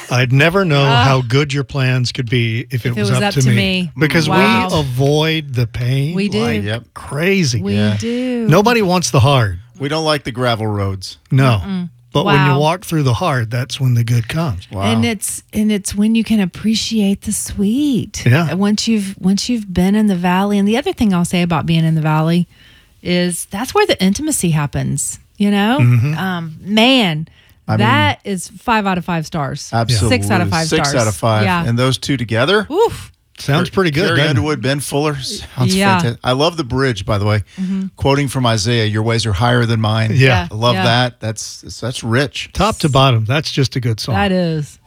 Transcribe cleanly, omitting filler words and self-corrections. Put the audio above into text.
I'd never know how good your plans could be if it was up to me. Because we avoid the pain We do. like crazy. We do. Nobody wants the hard. We don't like the gravel roads. No. But when you walk through the hard, that's when the good comes. Wow. And it's when you can appreciate the sweet. Yeah. Once you've been in the valley. And the other thing I'll say about being in the valley is that's where the intimacy happens. You know? Man, that is 5 out of 5 stars. Absolutely. 6 out of 5 stars. 6 out of 5. Yeah. And those two together? Oof. Sounds pretty good. Carrie Underwood, Ben Fuller. Sounds fantastic. I love the bridge, by the way. Quoting from Isaiah, your ways are higher than mine. Yeah. I love that. That's rich. Top to bottom. That's just a good song. That is.